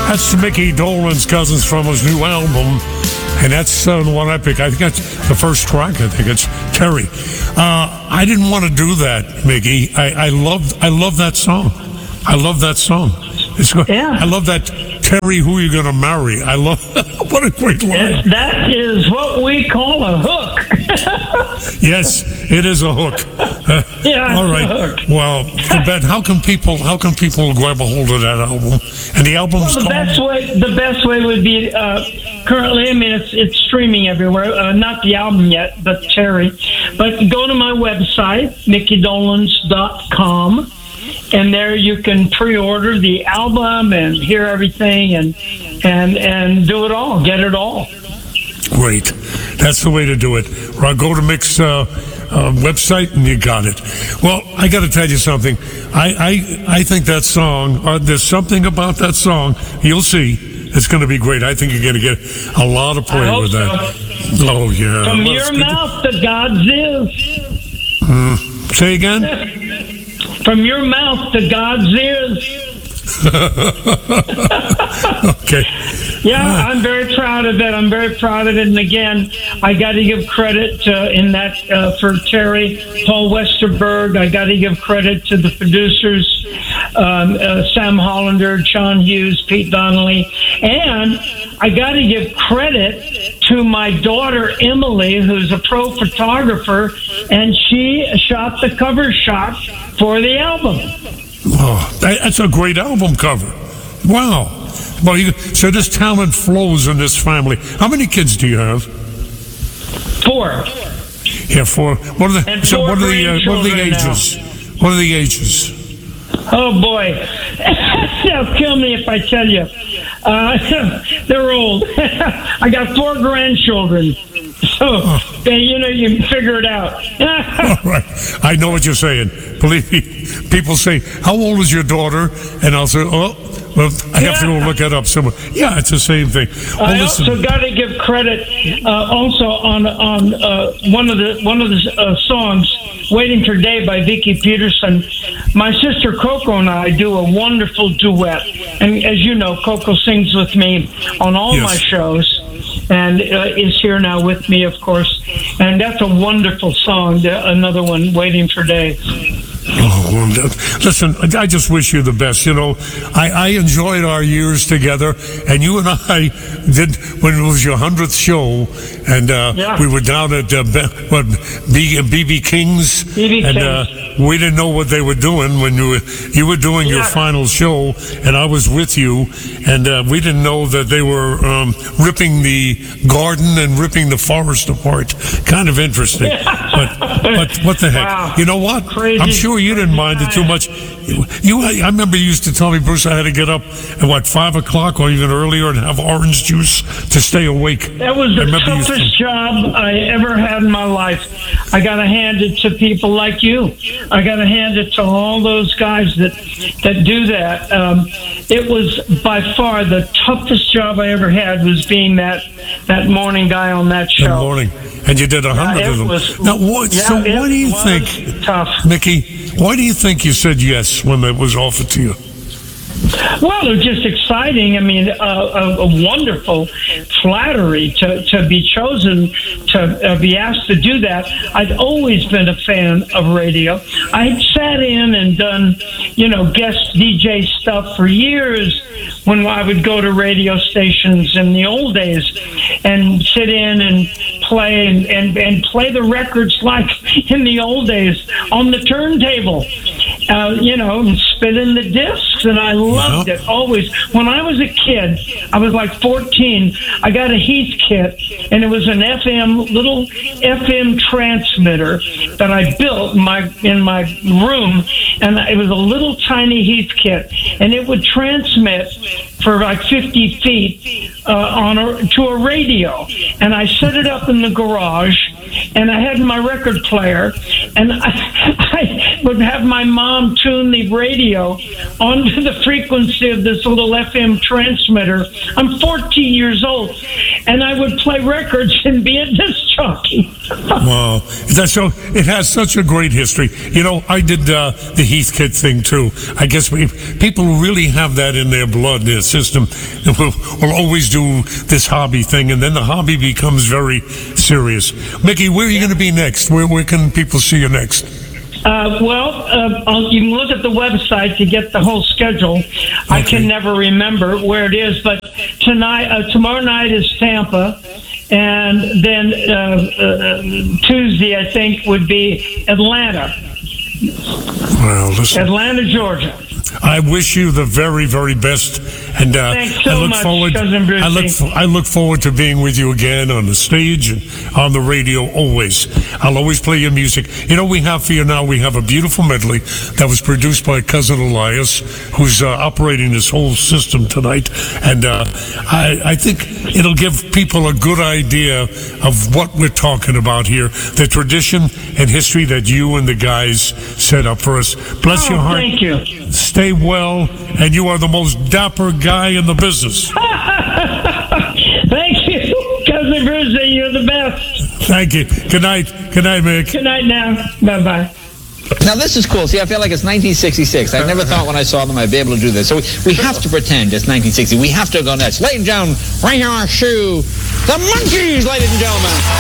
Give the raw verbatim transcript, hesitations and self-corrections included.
That's Mickey Dolenz Cousins from his new album. And that's uh, the one I picked. I think that's the first track. I think it's Terry. Uh, I didn't want to do that, Mickey. I, I love I love that song. I love that song. It's, yeah. I love that Terry, who are you going to marry? I love what a great line. That is what we call a hook. Yes, it is a hook. Uh, yeah, all right. A hook. Well, Ben, how can people how can people grab a hold of that album? And the album's well, the called... best way the best way would be uh, currently. I mean, it's it's streaming everywhere. Uh, not the album yet, but Terry. But go to my website, mickey dolenz dot com. And there you can pre-order the album and hear everything and and and do it all, get it all. Great. That's the way to do it. Or go to Mick's uh, uh, website and you got it. Well, I got to tell you something. I, I, I think that song, uh, there's something about that song, you'll see, it's going to be great. I think you're going to get a lot of play with that. So. Oh, yeah. From well, your mouth to God's ears. Mm. Say again? From your mouth to God's ears. Okay. Yeah, I'm very proud of it. I'm very proud of it. And again, I got to give credit to, in that uh, for Terry, Paul Westerberg. I got to give credit to the producers, um, uh, Sam Hollander, John Hughes, Pete Donnelly, and I got to give credit to my daughter Emily, who's a pro photographer, and she shot the cover shot for the album. Oh, that's a great album cover. Wow. Well, you, so this talent flows in this family. How many kids do you have? Four. Yeah, four. What are the And so four what are the uh, what are the grandchildren ages? What are the ages? Oh boy, they'll kill me if I tell you. Uh, they're old. I got four grandchildren, so Oh. they, you know, you can figure it out. All right. I know what you're saying. Believe me, people say, "How old is your daughter?" And I'll say, "Oh, well, I have to go look that up somewhere." Yeah, it's the same thing. Well, I listen. also got to give credit uh, also on on uh, one of the one of the uh, songs, "Waiting for Day" by Vicki Peterson. My sister Coco and I do a wonderful duet, and as you know, Coco sings with me on all Yes. my shows, and uh, is here now with me, of course. And that's a wonderful song. Another one, "Waiting for Day." Oh, well, listen, I just wish you the best. You know, I, I enjoyed our years together, and you and I did when it was your hundredth show, and uh, Yeah. we were down at uh, Be- what B B King's, B B and King's. Uh, we didn't know what they were doing when you were you were doing your Yeah. final show, and I was with you, and uh, we didn't know that they were um, ripping the garden and ripping the forest apart. Kind of interesting, but but what the heck? Wow. You know what? Crazy. I'm sure you didn't mind it too much. You, you, I remember you used to tell me, Bruce, I had to get up at what five o'clock or even earlier and have orange juice to stay awake. That was I the remember you used toughest to- job I ever had in my life. I got to hand it to people like you. I got to hand it to all those guys that that do that. Um, it was by far the toughest job I ever had was being that that morning guy on that show. Good morning. And you did a hundred Yeah, of them. it was- now, what, yeah, so it why do you was think, tough. Mickey, why do you think you said yes when it was offered to you? Well, it was just exciting. I mean, uh, a, a wonderful flattery to, to be chosen to uh, be asked to do that. I'd always been a fan of radio. I had sat in and done, you know, guest D J stuff for years when I would go to radio stations in the old days and sit in and play and, and, and play the records like in the old days on the turntable, uh, you know, and spin in the discs. And I loved Yeah. it always. When I was a kid, I was like fourteen, I got a Heathkit, and it was an F M, little F M transmitter that I built in my, in my room, and it was a little tiny Heathkit, and it would transmit for like fifty feet uh, on a, to a radio. And I set it up in the garage, and I had my record player, and I, I would have my mom tune the radio onto the frequency of this little F M transmitter. I'm fourteen years old, and I would play records and be a disc jockey. Wow. That's so, it has such a great history. You know, I did uh, the Heathkit thing too. I guess we, people really have that in their blood, their system. We'll, we'll always do this hobby thing, and then the hobby becomes very serious. Mickey, where are you going to be next? Where, where can people see you next? Uh, well, uh, I'll, you can look at the website to get the whole schedule. Okay. I can never remember where it is, but tonight, uh, tomorrow night is Tampa, and then uh, uh, Tuesday, I think, would be Atlanta. Well, listen. Atlanta, Georgia. I wish you the very, very best, and uh, Thanks so I look much, forward. Cousin Brucey. I look. I look forward to being with you again on the stage and on the radio. Always, I'll always play your music. You know, we have for you now. We have a beautiful medley that was produced by Cousin Elias, who's uh, operating this whole system tonight, and uh, I, I think it'll give people a good idea of what we're talking about here, the tradition and history that you and the guys set up for us. Bless oh, your heart. Thank you. Stay well, and you are the most dapper guy in the business. Thank you, Cousin Brucey. You're the best. Thank you. Good night. Good night, Mick. Good night now. Bye-bye. Now, this is cool. See, I feel like it's nineteen sixty-six. I never thought when I saw them I'd be able to do this. So we, we have to pretend it's nineteen sixty. We have to go nuts. Ladies and gentlemen, right here on our shoe, the Monkees, ladies and gentlemen.